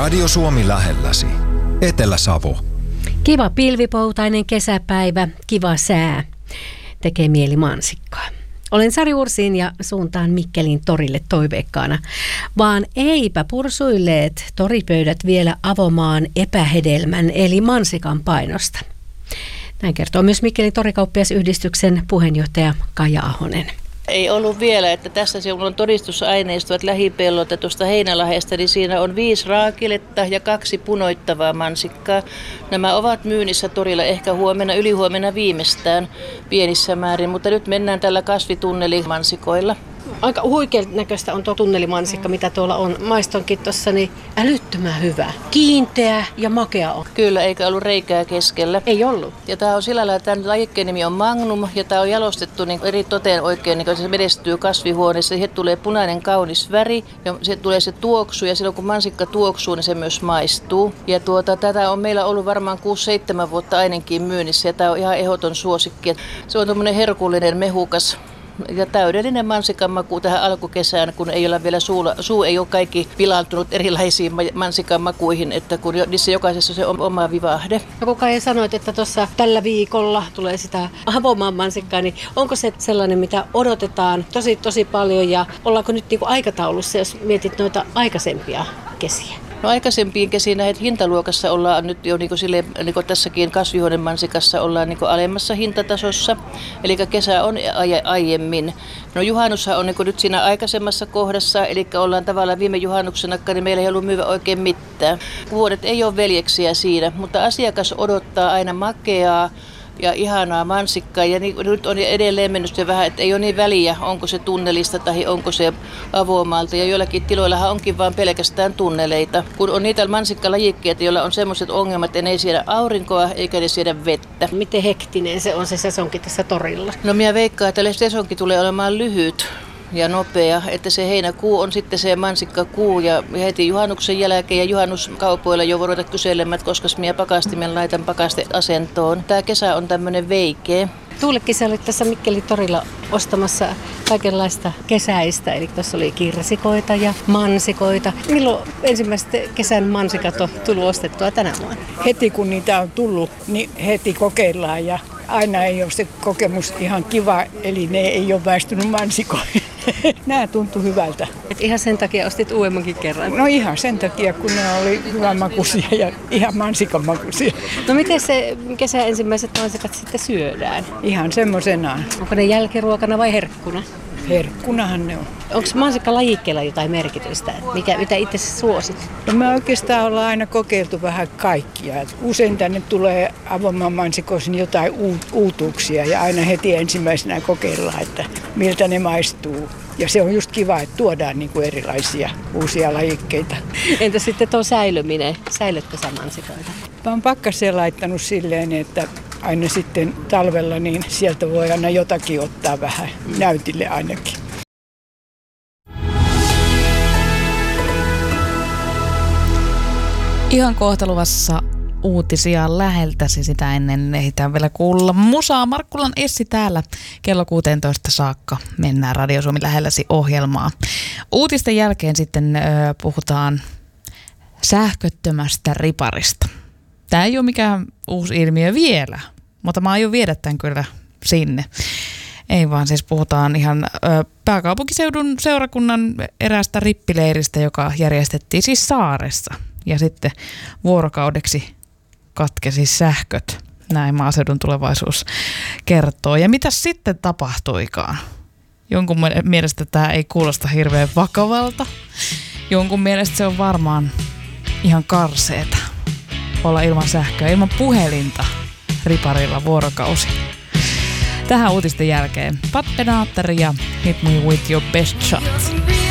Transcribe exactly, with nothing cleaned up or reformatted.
Radio Suomi lähelläsi. Etelä-Savo. Kiva pilvipoutainen kesäpäivä, kiva sää. Tekee mieli mansikkaa. Olen Sari Ursin ja suuntaan Mikkelin torille toiveikkaana. Vaan eipä pursuilleet toripöydät vielä avomaan epähedelmän eli mansikan painosta. Näin kertoo myös Mikkelin torikauppiasyhdistyksen puheenjohtaja Kaija Ahonen. Ei ollut vielä, että tässä se on todistusaineisto, että lähipellolta tuosta Heinälahdesta, niin siinä on viisi raakiletta ja kaksi punoittavaa mansikkaa. Nämä ovat myynnissä torilla ehkä huomenna, ylihuomenna viimeistään pienissä määrin, mutta nyt mennään tällä kasvitunnelimansikoilla. Aika huikean näköistä on tuo tunnelimansikka, mitä tuolla on. Maistonkin tuossa, niin älyttömän hyvä. Kiinteä ja makea on. Kyllä, eikä ollut reikää keskellä. Ei ollut. Ja tämä on sillä lailla, että tämän lajikkeen nimi on Magnum, ja tämä on jalostettu niin eri toteen oikein, niin kun se menestyy kasvihuoneessa. Siihen tulee punainen kaunis väri, ja se tulee se tuoksu, ja silloin kun mansikka tuoksuu, niin se myös maistuu. Ja tuota, tätä on meillä ollut varmaan kuusi seitsemän vuotta ainakin myynnissä, ja tämä on ihan ehdoton suosikki. Se on tuommoinen herkullinen, mehukas ja täydellinen mansikan maku tähän alkukesään, kun ei ole vielä suulla, suu ei ole kaikki pilaantunut erilaisiin mansikan makuihin, että kun niissä jokaisessa se on oma vivahde. No kun Kaija sanoit, että tuossa tällä viikolla tulee sitä avomaan mansikkaa, niin onko se sellainen, mitä odotetaan tosi tosi paljon ja ollaanko nyt niinku aikataulussa, jos mietit noita aikaisempia kesiä? No aikaisempiin kesiin näet hintaluokassa ollaan nyt jo niin kuin sille, niin kuin tässäkin kasvihuonemansikassa ollaan niin kuin alemmassa hintatasossa. Eli kesä on aiemmin. No juhannushan on niin kuin nyt siinä aikaisemmassa kohdassa, eli ollaan tavallaan viime juhannuksena, niin meillä ei ollut myyvä oikein mitään. Vuodet ei ole veljeksiä siinä, mutta asiakas odottaa aina makeaa ja ihanaa mansikkaa, ja niin, nyt on edelleen mennyt se vähän, että ei ole niin väliä, onko se tunnelista tai onko se avomaalta, ja joillakin tiloillahan onkin vaan pelkästään tunneleita, kun on niitä mansikkalajikkeita, joilla on sellaiset ongelmat, että ne ei siedä aurinkoa eikä ne siedä vettä. Miten hektinen se on se sesonki tässä torilla? No minä veikkaan, että sesonki tulee olemaan lyhyt ja nopea, että se heinäkuu on sitten se mansikkakuu ja heti juhannuksen jälkeen ja juhannuskaupoilla jo voi ruveta kyselemään, koska minä pakastimen laitan pakasteasentoon. Tämä kesä on tämmöinen veikeä. Tuulekin sä olit tässä Mikkelin torilla ostamassa kaikenlaista kesäistä, eli tuossa oli kirsikoita ja mansikoita. Milloin ensimmäiset kesän mansikat on tullut ostettua tänä vuonna? Heti kun niitä on tullut, niin heti kokeillaan ja aina ei ole se kokemus ihan kiva, eli ne ei ole väistynyt mansikoihin. Nämä tuntui hyvältä. Et ihan sen takia ostit uudemmankin kerran? No ihan sen takia, kun ne oli hyvän makuisia ja ihan mansikan makuisia. No miten se kesän ensimmäiset mansikat sitten syödään? Ihan semmoisenaan. Onko ne jälkiruokana vai herkkuna? Herkkunahan ne on. Onko mansikkalajikkeella jotain merkitystä? Mikä, mitä itse suosit? No me oikeastaan ollaan aina kokeiltu vähän kaikkia. Usein tänne tulee avomaan mansikoissa jotain uutuuksia ja aina heti ensimmäisenä kokeillaan, että miltä ne maistuu. Ja se on just kiva, että tuodaan niin kuin erilaisia uusia lajikkeita. Entä sitten tuo säilyminen? Säilytkö sä mansikoita? Mä oon pakkaseen laittanut silleen, että aina sitten talvella niin sieltä voi aina jotakin ottaa vähän näytille ainakin. Ihan kohta luvassa uutisia läheltäsi, sitä ennen ehditään vielä kuulla musaa. Markkulan Essi täällä kello kuusitoista saakka mennään Radio Suomi lähelläsi -ohjelmaa. Uutisten jälkeen sitten ö, puhutaan sähköttömästä riparista. Tämä ei ole mikään uusi ilmiö vielä, mutta mä aion viedä tämän kyllä sinne. Ei vaan siis puhutaan ihan ö, pääkaupunkiseudun seurakunnan eräästä rippileiristä, joka järjestettiin siis saaressa. Ja sitten vuorokaudeksi katkesi sähköt, näin Maaseudun Tulevaisuus kertoo. Ja mitä sitten tapahtuikaan? Jonkun mielestä tämä ei kuulosta hirveän vakavalta. Jonkun mielestä se on varmaan ihan karseeta olla ilman sähköä, ilman puhelinta riparilla vuorokausi. Tähän uutisten jälkeen Pat Benatar ja Hit Me With Your Best Shot.